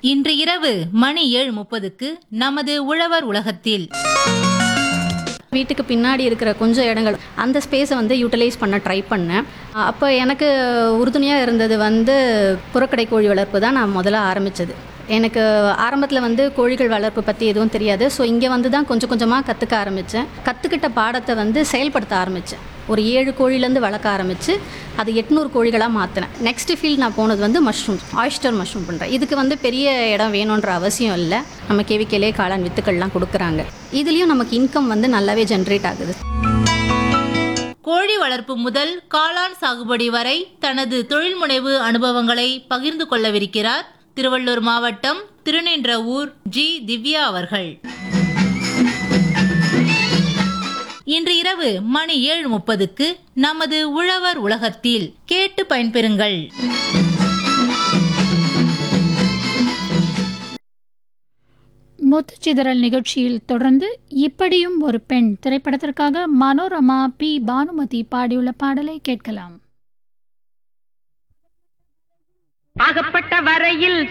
இன்று இரவு மணி 7:30க்கு நமது உழவர் உலகத்தில் வீட்டுக்கு பின்னாடி இருக்கிற கொஞ்சம் இடங்கள் அந்த ஸ்பேஸை யூட்டிலைஸ் பண்ண ட்ரை பண்ணேன். அப்போ எனக்கு உறுதுணையாக இருந்தது புறக்கடை கோழி வளர்ப்பு தான் நான் முதல்ல ஆரம்பித்தது. எனக்கு ஆரம்பத்தில் கோழிகள் வளர்ப்பு பற்றி எதுவும் தெரியாது. ஸோ இங்கே தான் கொஞ்சம் கொஞ்சமாக கற்றுக்க ஆரம்பித்தேன். கற்றுக்கிட்ட பாடத்தை செயல்படுத்த ஆரம்பித்தேன். ஒரு 7 கோழிலேருந்து வளர்க்க ஆரம்பித்து அது 800 கோழிகளாக மாற்றினேன். நெக்ஸ்ட் ஃபீல்ட் நான் போனது மஷ்ரூம், ஆயிஸ்டர் மஷ்ரூம் பண்ணுறேன். இதுக்கு பெரிய இடம் வேணுன்ற அவசியம் இல்லை. நம்ம கேவிக்கையிலே காளான் வித்துக்கள்லாம் கொடுக்குறாங்க. இதுலேயும் நமக்கு இன்கம் நல்லாவே ஜென்ரேட் ஆகுது. கோழி வளர்ப்பு முதல் காளான் சாகுபடி வரை தனது தொழில் முனைவு அனுபவங்களை பகிர்ந்து கொள்ளவிருக்கிறார் திருவள்ளூர் மாவட்டம் திருநின்றவூர் ஜி. திவ்யா அவர்கள். இன்று இரவு மணி 7:30க்கு நமது உழவர் உலகத்தில் கேட்டு பயன்பெறுங்கள். முத்துச்சிதறல் நிகழ்ச்சியில் தொடர்ந்து இப்படியும் ஒரு பெண் திரைப்படத்திற்காக மனோரமா பி. பானுமதி பாடியுள்ள பாடலை கேட்கலாம். ஆகப்பட்ட வரையில்